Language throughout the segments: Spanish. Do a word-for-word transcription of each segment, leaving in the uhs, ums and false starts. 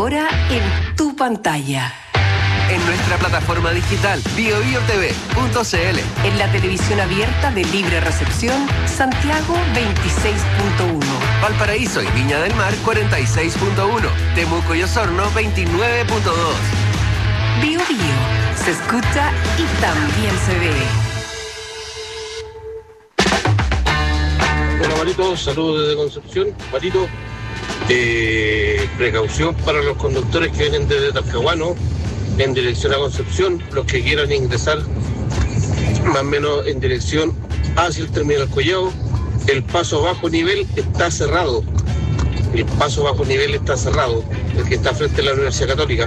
ahora en tu pantalla. En nuestra plataforma digital bio bio t v punto c l. En la televisión abierta de libre recepción Santiago veintiséis punto uno. Valparaíso y Viña del Mar cuarenta y seis punto uno. Temuco y Osorno veintinueve punto dos. Bio Bio. Se escucha y también se ve. Hola Marito, saludos desde Concepción. Marito, eh, precaución para los conductores que vienen desde Talcahuano en dirección a Concepción, los que quieran ingresar más o menos en dirección hacia el terminal Collao. El paso bajo nivel está cerrado. El paso bajo nivel está cerrado, el que está frente a la Universidad Católica.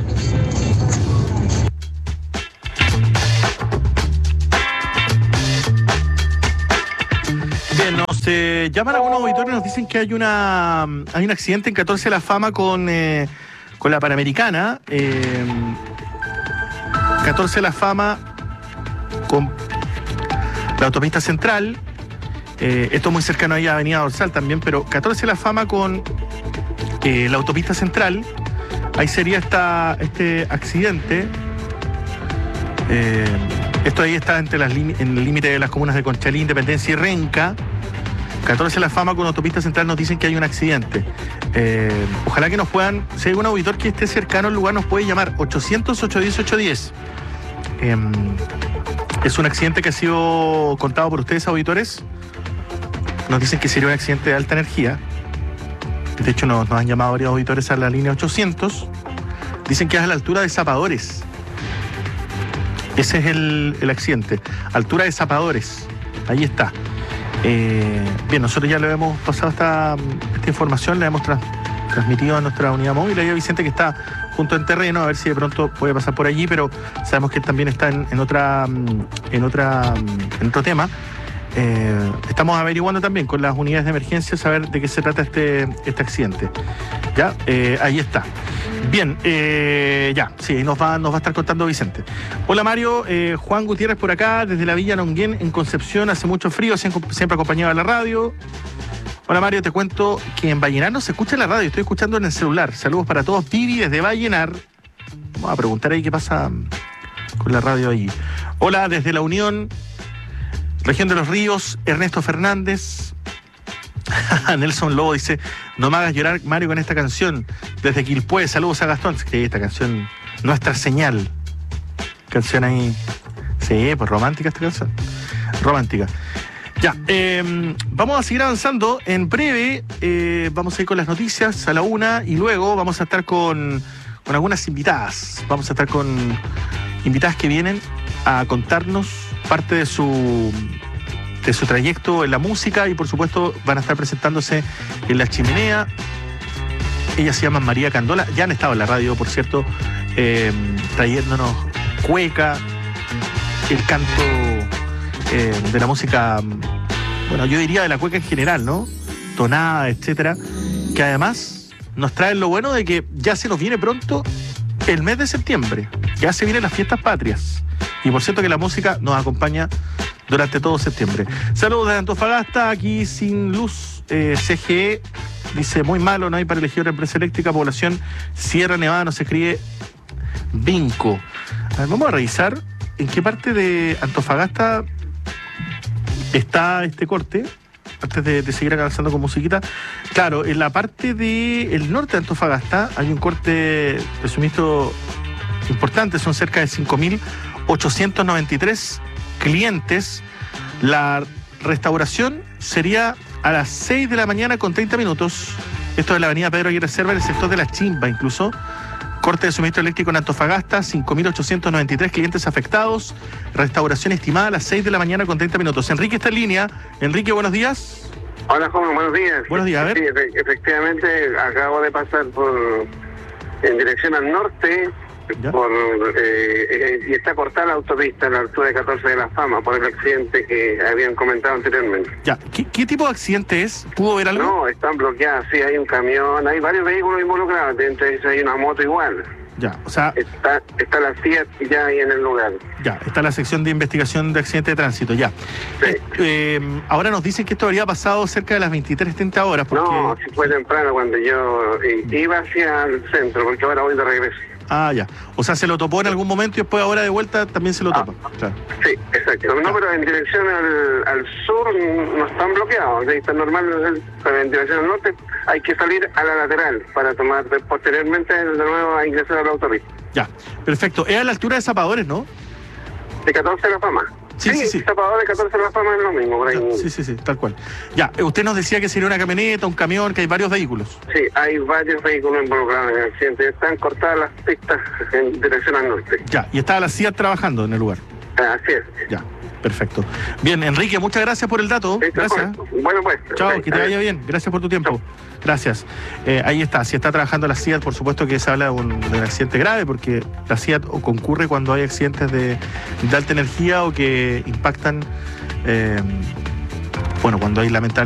Bien, nos eh, llaman algunos auditores y nos dicen que hay una hay un accidente en catorce La Fama con, eh, con la Panamericana. Eh, catorce La Fama con la autopista central. Eh, esto es muy cercano ahí a Avenida Dorsal también, pero catorce La Fama con eh, la autopista central. Ahí sería esta, este accidente. Eh, esto ahí está entre las en el límite de las comunas de Conchalí, Independencia y Renca. catorce La Fama con autopista central nos dicen que hay un accidente. Eh, ojalá que nos puedan, si hay algún auditor que esté cercano al lugar, nos puede llamar ochocientos, ochocientos diez, ochocientos diez. Eh, es un accidente que ha sido contado por ustedes, auditores. Nos dicen que sería un accidente de alta energía. De hecho, nos, nos han llamado varios auditores a la línea ochocientos. Dicen que es a la altura de Zapadores. Ese es el, el accidente. Altura de Zapadores. Ahí está. Eh, bien, nosotros ya le hemos pasado esta, esta información, la hemos tra- transmitido a nuestra unidad móvil. Ahí a Vicente, que está junto en terreno, a ver si de pronto puede pasar por allí, pero sabemos que él también está en, en otra en otra en otro tema. Eh, estamos averiguando también con las unidades de emergencia saber de qué se trata este, este accidente. Ya, eh, ahí está. Bien, eh, ya, sí, nos va, nos va a estar contando Vicente. Hola Mario, eh, Juan Gutiérrez por acá, desde la Villa Nonguén, en Concepción, hace mucho frío, siempre, siempre acompañado de la radio. Hola Mario, te cuento que en Vallenar no se escucha la radio, estoy escuchando en el celular. Saludos para todos, Vivi desde Vallenar. Vamos a preguntar ahí qué pasa con la radio ahí. Hola, desde La Unión, Región de los Ríos, Ernesto Fernández. Nelson Lobo dice, no me hagas llorar, Mario, con esta canción. Desde Quilpué, saludos a Gastón. Sí, esta canción, Nuestra Señal. Canción ahí. Sí, pues romántica esta canción. Romántica. Ya, eh, vamos a seguir avanzando. En breve eh, vamos a ir con las noticias a la una y luego vamos a estar con, con algunas invitadas. Vamos a estar con invitadas que vienen a contarnos parte de su... de su trayecto en la música y por supuesto van a estar presentándose en La Chimenea. Ellas se llaman María Candola, ya han estado en la radio, por cierto, eh, trayéndonos cueca, el canto eh, de la música, bueno, yo diría de la cueca en general, ¿no? Tonada, etcétera, que además nos traen lo bueno de que ya se nos viene pronto el mes de septiembre, ya se vienen las fiestas patrias y por cierto que la música nos acompaña durante todo septiembre. Saludos de Antofagasta, aquí sin luz, eh, C G E, dice, muy malo, no hay para elegir empresa eléctrica, población Sierra Nevada, no se escribe Vinco. A ver, vamos a revisar en qué parte de Antofagasta está este corte, antes de, de seguir avanzando con musiquita. Claro, en la parte del norte de Antofagasta hay un corte de suministro importante, son cerca de cinco mil ochocientos noventa y tres clientes. La restauración sería a las seis de la mañana con treinta minutos. Esto es la avenida Pedro Aguirre Cerva, en el sector de La Chimba incluso. Corte de suministro eléctrico en Antofagasta, cinco mil ochocientos noventa y tres clientes afectados. Restauración estimada a las seis de la mañana con treinta minutos. Enrique está en línea. Enrique, buenos días. Hola, joven, buenos días. Buenos días, a ver. Sí, efectivamente, acabo de pasar por en dirección al norte. Por, eh, eh, y está cortada la autopista a la altura de catorce de La Fama por el accidente que habían comentado anteriormente. Ya, ¿qué, qué tipo de accidente es? ¿Pudo ver algo? No, están bloqueadas, sí, hay un camión, hay varios vehículos involucrados, entre ellos hay una moto igual. Ya, o sea... Está, está la C I A T ya ahí en el lugar. Ya, está la sección de investigación de accidentes de tránsito, ya. Sí. Eh, eh, ahora nos dicen que esto habría pasado cerca de las veintitrés treinta horas. Porque... No, si fue temprano cuando yo eh, iba hacia el centro, porque ahora voy de regreso. Ah, ya. O sea, se lo topó en algún momento y después ahora de vuelta también se lo Ah, topa. Claro. Sí, exacto. No, pero en dirección al, al sur no están bloqueados. Ahí está normal, pero en dirección al norte hay que salir a la lateral para tomar posteriormente de nuevo a ingresar a la autopista. Ya, perfecto. Es a la altura de Zapadores, ¿no? De catorce de la Fama. Sí, sí, sí. Zapadores de catorce de la Fama es lo mismo, por ahí. Ya, sí, sí, sí, tal cual. Ya, eh, usted nos decía que sería una camioneta, un camión, que hay varios vehículos. Sí, hay varios vehículos involucrados en el accidente. Están cortadas las pistas en dirección al norte. Ya, y estaba la C I A T trabajando en el lugar. Así es. Ya, perfecto. Bien, Enrique, muchas gracias por el dato. Sí, Gracias. Bueno, pues. Chao, sí, que te vaya bien. Gracias por tu tiempo. Chao. Gracias. Eh, ahí está. Si está trabajando la C I A T, por supuesto que se habla de un, de un accidente grave, porque la C I A T concurre cuando hay accidentes de, de alta energía o que impactan, eh, bueno, cuando hay lamentablemente